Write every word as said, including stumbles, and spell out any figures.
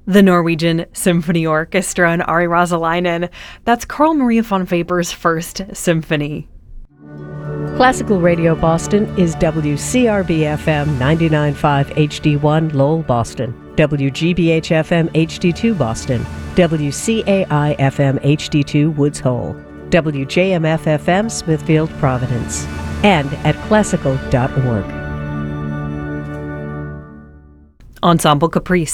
The Norwegian Symphony Orchestra and Ari Rasalainen. That's Carl Maria von Weber's First Symphony. Classical Radio Boston is W C R B F M ninety-nine point five H D one Lowell, Boston, W G B H F M H D two Boston, W C A I F M H D two Woods Hole, W J M F F M Smithfield, Providence, and at classical dot org. Ensemble Caprice.